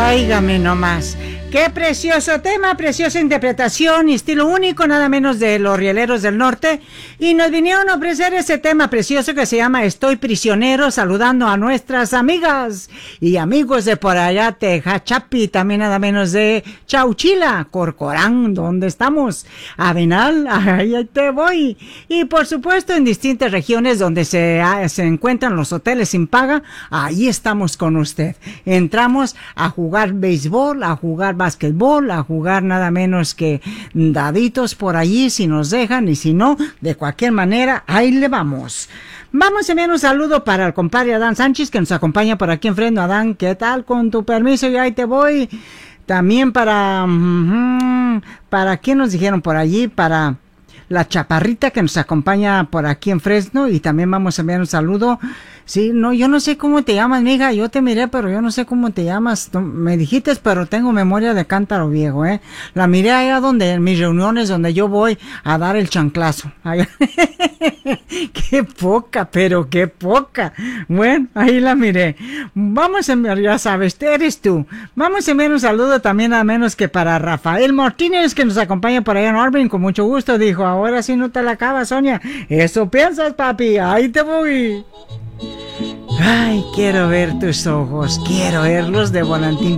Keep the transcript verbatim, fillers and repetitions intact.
Óigame nomás. Qué precioso tema, preciosa interpretación y estilo único, nada menos de los Rieleros del Norte. Y nos vinieron a ofrecer ese tema precioso que se llama Estoy Prisionero, saludando a nuestras amigas y amigos de por allá, Tejachapi, también nada menos de Chauchila, Corcorán, donde estamos, Avenal, ahí te voy. Y por supuesto en distintas regiones donde se, se encuentran los hoteles sin paga, ahí estamos con usted. Entramos a jugar béisbol, a jugar basquetbol, a jugar nada menos que daditos por allí si nos dejan, y si no, de cualquier manera, ahí le vamos. Vamos a enviar un saludo para el compadre Adán Sánchez, que nos acompaña por aquí enfrente. Adán, ¿qué tal? Con tu permiso, y ahí te voy. También para... Uh, ¿para qué nos dijeron por allí? Para la Chaparrita, que nos acompaña por aquí en Fresno, y también vamos a enviar un saludo. Sí, no, yo no sé cómo te llamas, mija, yo te miré, pero yo no sé cómo te llamas. Me dijiste, pero tengo memoria de cántaro viejo, ¿eh? La miré allá donde, en mis reuniones, donde yo voy a dar el chanclazo. Qué poca, pero qué poca. Bueno, ahí la miré. Vamos a enviar, ya sabes, eres tú. Vamos a enviar un saludo también, a menos que para Rafael Martínez, que nos acompaña por allá en Orvin, con mucho gusto. Dijo, ahora sí no te la acabas, Sonia. Eso piensas, papi, ahí te voy. Ay, quiero ver tus ojos, quiero verlos de volantín.